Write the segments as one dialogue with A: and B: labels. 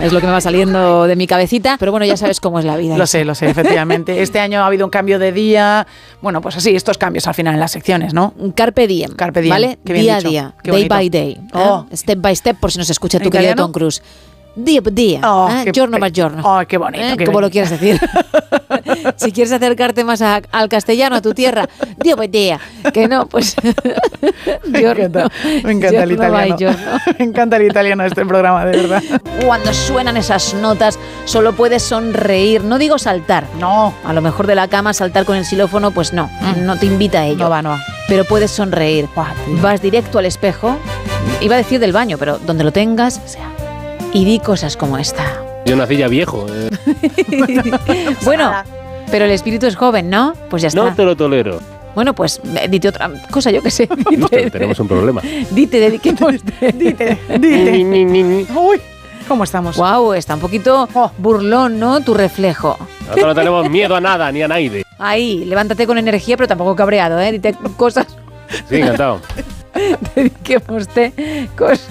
A: es lo que me va saliendo de mi cabecita, pero bueno, ya sabes cómo es la vida.
B: Lo sé, efectivamente. Este año ha habido un cambio de día, bueno, pues así, estos cambios al final en las secciones, ¿no?
A: Carpe diem, ¿vale? Día a día, day by day, step by step, por si nos escucha tu querido Tom Cruise. Día por día, giorno por giorno.
B: Qué bonito.
A: Como lo quieres decir. Si quieres acercarte más al castellano, a tu tierra, día por día. Que no, pues...
B: Me encanta el italiano. Me encanta el italiano de este programa, de verdad.
A: Cuando suenan esas notas, solo puedes sonreír. No digo saltar.
B: No.
A: A lo mejor de la cama, saltar con el xilófono, pues no. No te invita a ello.
B: No va.
A: Pero puedes sonreír. Vas directo al espejo. Iba a decir del baño, pero donde lo tengas, y di cosas como esta.
C: Yo nací ya viejo.
A: Bueno, pero el espíritu es joven, ¿no? Pues ya está.
C: No te lo tolero.
A: Bueno, pues dite otra cosa, yo qué sé.
C: Tenemos un problema.
A: Dediquemos.
B: Dite. Uy, ¿cómo estamos?
A: Guau, está un poquito burlón, ¿no? Tu reflejo.
C: Nosotros no tenemos miedo a nada, ni a nadie.
A: Ahí, levántate con energía, pero tampoco cabreado, ¿eh? Dite cosas.
C: Sí, encantado.
A: Dediquemos cosas.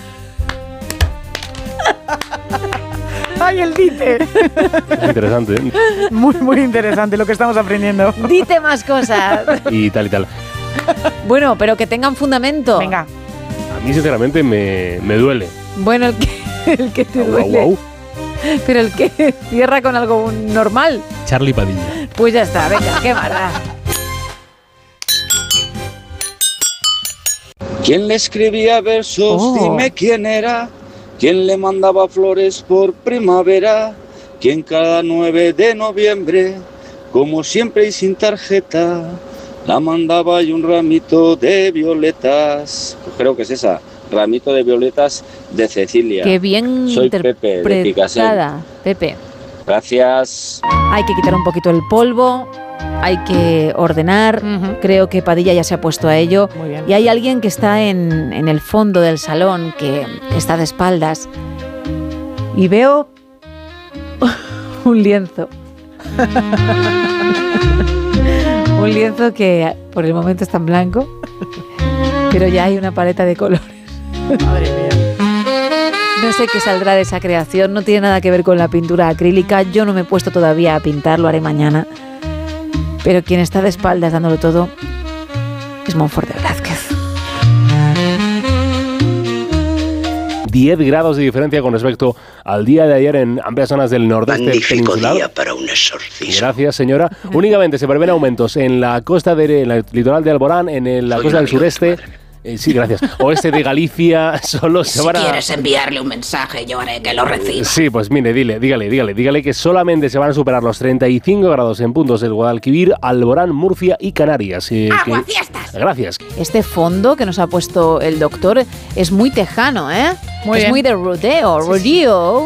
B: ¡Ay, el dite!
C: Es interesante.
B: Muy interesante lo que estamos aprendiendo.
A: Dite más cosas.
C: Y tal.
A: Bueno, pero que tengan fundamento.
B: Venga.
C: A mí, sinceramente, me duele.
A: Bueno, el que te duele.
C: Wow.
A: Pero el que cierra con algo normal.
D: Charlie Padilla.
A: Pues ya está, venga, qué mala.
E: ¿Quién le escribía versos? Dime quién era. ¿Quién le mandaba flores por primavera? ¿Quién cada 9 de noviembre, como siempre y sin tarjeta, la mandaba y un ramito de violetas? Creo que es esa, ramito de violetas de Cecilia.
A: Qué bien.
E: Soy Pepe, de Picasso.
A: Pepe.
E: Gracias.
A: Hay que quitar un poquito el polvo, hay que ordenar. Creo que Padilla ya se ha puesto a ello.
B: Muy bien.
A: Y hay alguien que está en el fondo del salón, que está de espaldas. Y veo un lienzo. Un lienzo que por el momento está en blanco, pero ya hay una paleta de colores.
B: Madre mía.
A: No sé qué saldrá de esa creación, no tiene nada que ver con la pintura acrílica. Yo no me he puesto todavía a pintar, lo haré mañana. Pero quien está de espaldas dándolo todo es Monforte Velázquez.
C: 10 grados de diferencia con respecto al día de ayer en amplias zonas del nordeste peninsular.
F: Día para un exorcismo.
C: Gracias, señora. Únicamente se prevén aumentos en la costa en el litoral de Alborán, en la costa del sureste. Sí, gracias. Oeste de Galicia, solo se van a...
F: Si quieres enviarle un mensaje, yo haré que lo reciba.
C: Sí, pues mire, dígale que solamente se van a superar los 35 grados en puntos del Guadalquivir, Alborán, Murcia y Canarias.
F: ¡Aguafiestas!
C: Gracias.
A: Este fondo que nos ha puesto el doctor es muy tejano, ¿eh?
B: Muy
A: es
B: bien.
A: muy de rodeo.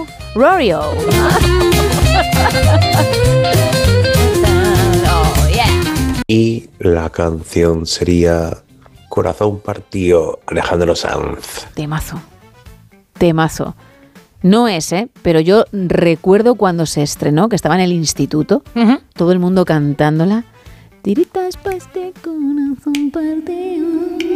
A: Oh, yeah.
G: Y la canción sería Corazón Partido, Alejandro Sanz.
A: Temazo. No es, pero yo recuerdo cuando se estrenó, que estaba en el instituto, todo el mundo cantándola. Tiritas pa' este corazón partido.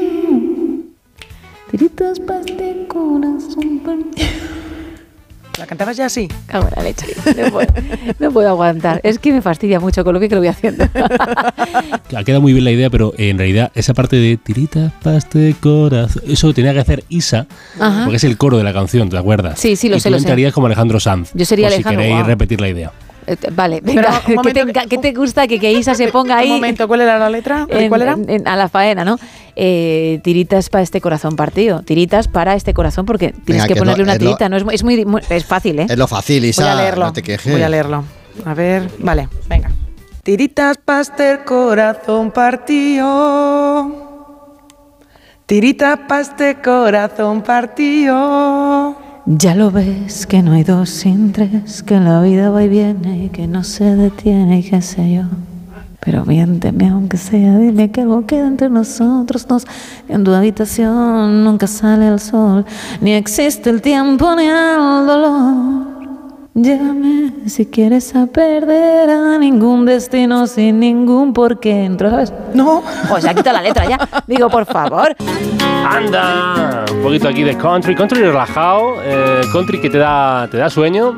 A: Tiritas pa' este corazón partido.
B: ¿La cantabas ya así?
A: Cago en la leche. No puedo aguantar. Es que me fastidia mucho con lo bien que lo voy haciendo.
D: Ha quedado muy bien la idea, pero en realidad esa parte de tiritas paste corazón, eso tenía que hacer Isa, porque es el coro de la canción, ¿te acuerdas?
A: Sí, lo sé.
D: Y tú entrarías como Alejandro Sanz.
A: Yo sería Alejandro.
D: Si queréis repetir la idea.
A: Vale, venga. ¿Qué te gusta que Isa se ponga ahí?
B: Un momento, ¿cuál era la letra? ¿Cuál era?
A: A la faena, ¿no? Tiritas para este corazón partido. Tiritas para este corazón, porque tienes que ponerle una tirita. No es muy fácil, ¿eh?
H: Es lo fácil, Isa.
B: Voy a leerlo.
H: No te quejes.
B: Voy a leerlo. A ver, vale, venga. Tiritas pa' este corazón partido. Tiritas pa' este corazón partido.
A: Ya lo ves que no hay dos sin tres, que la vida va y viene y que no se detiene y qué sé yo. Pero miénteme aunque sea, dime que algo queda entre nosotros dos. En tu habitación nunca sale el sol, ni existe el tiempo ni el dolor. Llévame si quieres a perder a ningún destino sin ningún porqué. ¿Entro, sabes?
B: No.
A: Pues ya quita la letra ya. Digo, por favor.
C: ¡Anda! Un poquito aquí de country relajado, country que te da sueño.